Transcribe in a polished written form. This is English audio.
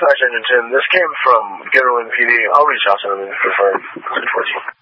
Search Engine Tim. This came from Goodwin PD. I'll reach out to them and confirm.